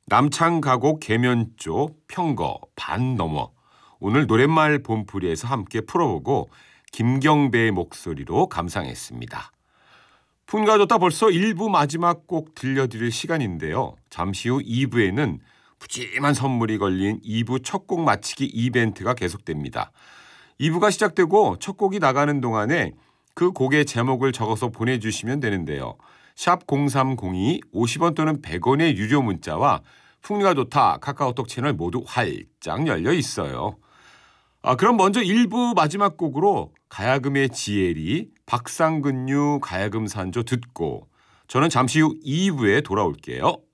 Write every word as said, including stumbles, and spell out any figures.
남창 가곡 계면조 평거 반 넘어 오늘 노랫말 본풀이에서 함께 풀어보고 김경배의 목소리로 감상했습니다. 풍가좋다 벌써 일 부 마지막 곡 들려드릴 시간인데요. 잠시 후 이 부에는 푸짐한 선물이 걸린 이 부 첫 곡 맞히기 이벤트가 계속됩니다. 이 부가 시작되고 첫 곡이 나가는 동안에 그 곡의 제목을 적어서 보내주시면 되는데요. 샵 공삼공이 오십 원 또는 백 원의 유료 문자와 풍류가 좋다 카카오톡 채널 모두 활짝 열려 있어요. 아, 그럼 먼저 일 부 마지막 곡으로 가야금의 지엘이 박상근유 가야금 산조 듣고 저는 잠시 후 이 부에 돌아올게요.